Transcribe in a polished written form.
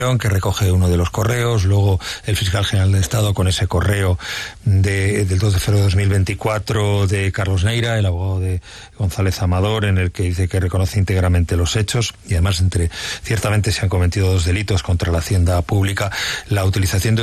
que recoge uno de los correos, luego el fiscal general de Estado con ese correo del 2 de febrero de 2024 de Carlos Neira, el abogado de González Amador, en el que dice que reconoce íntegramente los hechos y además ciertamente se han cometido 2 delitos contra la hacienda pública, la utilización de